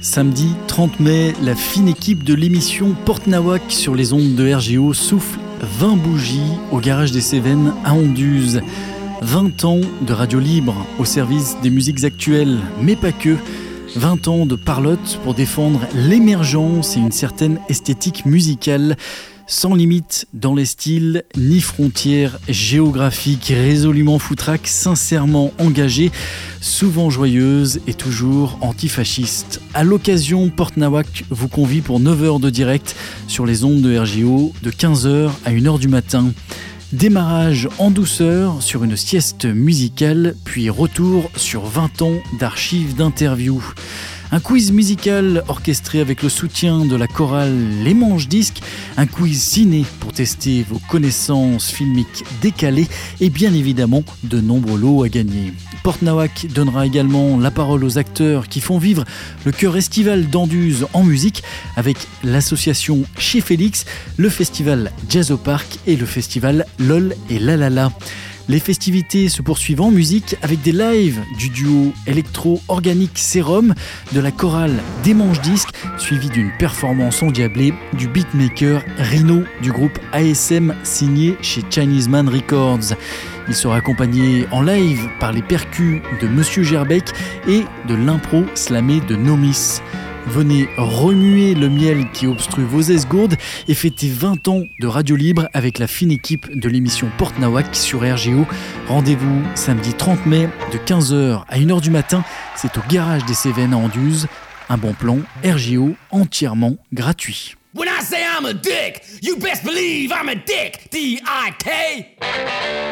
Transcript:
Samedi 30 mai, la fine équipe de l'émission Porte Nawak sur les ondes de RGO souffle 20 bougies au garage des Cévennes à Anduze. 20 ans de radio libre au service des musiques actuelles, mais pas que. 20 ans de parlotte pour défendre l'émergence et une certaine esthétique musicale. Sans limite dans les styles, ni frontières géographiques, résolument foutraque, sincèrement engagée, souvent joyeuse et toujours antifasciste. À l'occasion, Porte Nawak vous convie pour 9 heures de direct sur les ondes de RGO de 15h à 1h du matin. Démarrage en douceur sur une sieste musicale, puis retour sur 20 ans d'archives d'interviews. Un quiz musical orchestré avec le soutien de la chorale Les Manches Disques, un quiz ciné pour tester vos connaissances filmiques décalées et bien évidemment de nombreux lots à gagner. Porte Nawak donnera également la parole aux acteurs qui font vivre le chœur estival d'Anduze en musique avec l'association Chez Félix, le festival Jazz au Parc et le festival LOL et Lalala. Les festivités se poursuivent en musique avec des lives du duo électro-organique Serum, de la chorale des Manches Disques, suivi d'une performance endiablée du beatmaker Rino du groupe ASM signé chez Chinese Man Records. Il sera accompagné en live par les percus de Monsieur Gerbec et de l'impro slamé de Nomis. Venez remuer le miel qui obstrue vos esgourdes et fêtez 20 ans de radio libre avec la fine équipe de l'émission Porte Nawak sur RGO. Rendez-vous samedi 30 mai de 15h à 1h du matin. C'est au garage des Cévennes à Anduze. Un bon plan RGO entièrement gratuit. When I say I'm a dick, you best believe I'm a dick. D-I-K.